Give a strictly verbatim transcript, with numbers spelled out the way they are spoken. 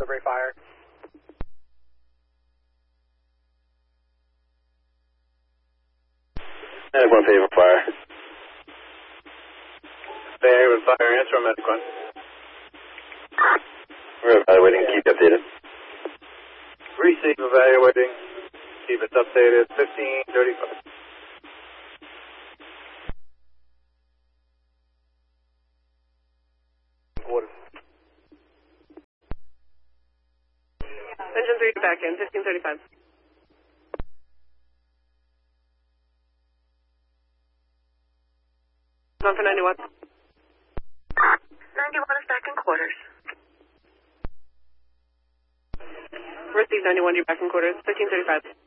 delivery fire. Medic one, Payment Fire. Payment Fire, answer on Medic one. We're evaluating, keep you updated. Receive, evaluating, keep it updated, fifteen thirty-five. Quarters. Engine three back in, fifteen thirty-five. On for ninety-one. ninety-one is back in quarters. Receive ninety-one, you're back in quarters, fifteen thirty-five.